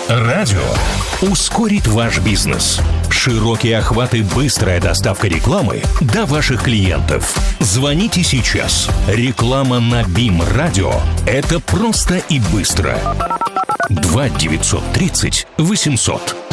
Радио ускорит ваш бизнес. Широкие охваты, быстрая доставка рекламы до ваших клиентов. Звоните сейчас. Реклама на БИМ Радио – это просто и быстро. 2 930 800.